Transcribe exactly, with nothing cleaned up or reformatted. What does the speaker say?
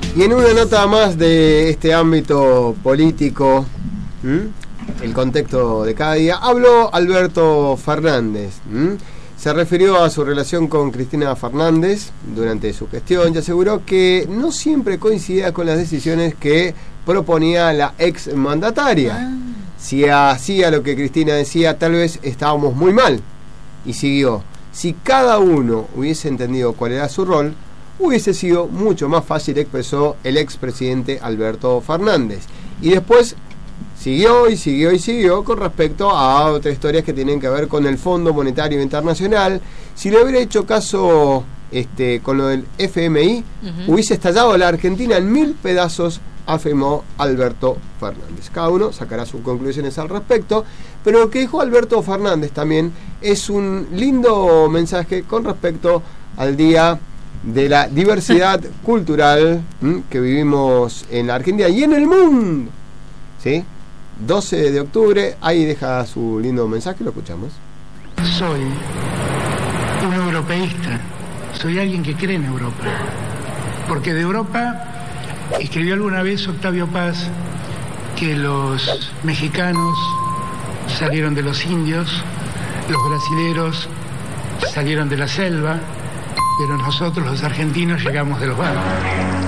Y en una nota más de este ámbito político, ¿m? el contexto de cada día, habló Alberto Fernández. ¿m? Se refirió a su relación con Cristina Fernández durante su gestión y aseguró que no siempre coincidía con las decisiones que proponía la ex mandataria. Si hacía lo que Cristina decía, tal vez estábamos muy mal. Y siguió: si cada uno hubiese entendido cuál era su rol, hubiese sido mucho más fácil, expresó el expresidente Alberto Fernández. Y después siguió y siguió y siguió con respecto a otras historias que tienen que ver con el Fondo Monetario Internacional. Si le hubiera hecho caso este, con lo del F M I, uh-huh. hubiese estallado la Argentina en mil pedazos, afirmó Alberto Fernández. Cada uno sacará sus conclusiones al respecto, pero lo que dijo Alberto Fernández también es un lindo mensaje con respecto al Día de la Diversidad Cultural ¿m? que vivimos en la Argentina y en el mundo. ¿Sí? doce de octubre, ahí deja su lindo mensaje, lo escuchamos. Soy un europeísta, soy alguien que cree en Europa, porque de Europa escribió alguna vez Octavio Paz que los mexicanos salieron de los indios, los brasileros salieron de la selva, pero nosotros los argentinos llegamos de los bancos.